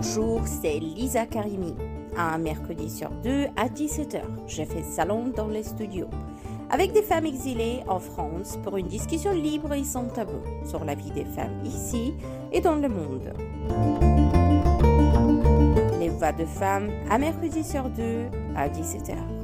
Bonjour, c'est Lisa Karimi. Un mercredi sur deux à 17h, je fais salon dans les studios avec des femmes exilées en France pour une discussion libre et sans tabou sur la vie des femmes ici et dans le monde. Les voix de femmes à mercredi sur deux à 17h.